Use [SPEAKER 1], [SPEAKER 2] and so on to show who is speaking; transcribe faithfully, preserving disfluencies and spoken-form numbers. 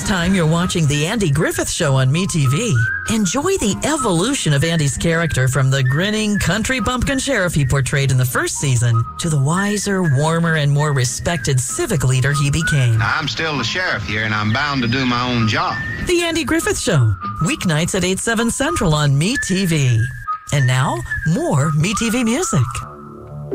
[SPEAKER 1] time you're watching The Andy Griffith Show on MeTV. Enjoy the evolution of Andy's character from the grinning country bumpkin sheriff he portrayed in the first season to the wiser, warmer, and more respected civic leader he became.
[SPEAKER 2] I'm still the sheriff here, and I'm bound to do my own job.
[SPEAKER 1] The Andy Griffith Show, weeknights at eight, seven Central on MeTV. And now, more MeTV music.